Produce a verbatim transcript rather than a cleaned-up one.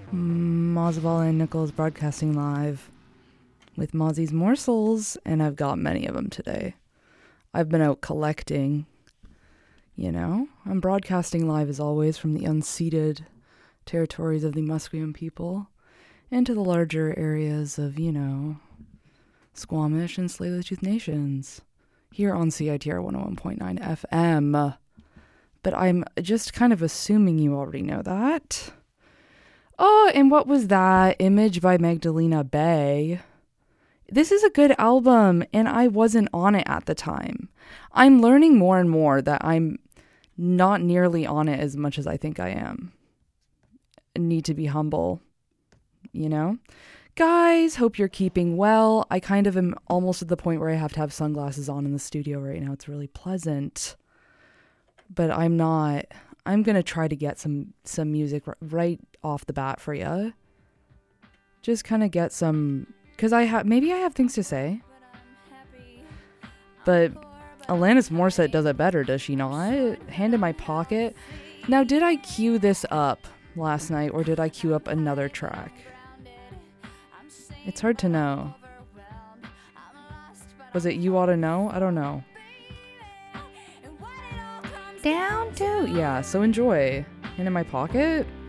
Mozaval and Nichols broadcasting live with Mozzie's Morsels, and I've got many of them today. I've been out collecting, you know. I'm broadcasting live as always from the unceded territories of the Musqueam people into the larger areas of, you know, Squamish and Tsleil-Waututh nations here on C I T R one oh one point nine F M. But I'm just kind of assuming you already know that. Oh, and what was that? Image by Magdalena Bay. This is a good album, and I wasn't on it at the time. I'm learning more and more that I'm not nearly on it as much as I think I am. I need to be humble, you know? Guys, hope you're keeping well. I kind of am almost at the point where I have to have sunglasses on in the studio right now. It's really pleasant. But I'm not... I'm going to try to get some, some music r- right off the bat for you. Just kind of get some... Because I have... Maybe I have things to say. But Alanis Morissette does it better, does she not? Hand in my pocket. Now, did I cue this up last night, or did I cue up another track? It's hard to know. Was it You Ought to Know? I don't know. Down to... Yeah, so enjoy. Hand in my pocket.